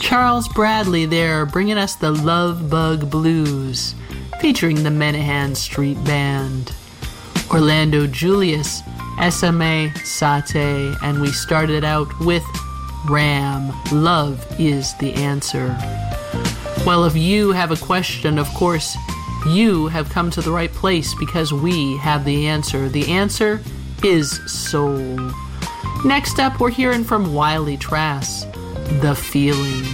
Charles Bradley there, bringing us the Love Bug Blues, featuring the Menahan Street Band. Orlando Julius, SMA Sate, and we started out with Ram, Love is the Answer. Well, if you have a question, of course, you have come to the right place because we have the answer. The answer is soul. Next up, we're hearing from Wiley Trask, The Feeling.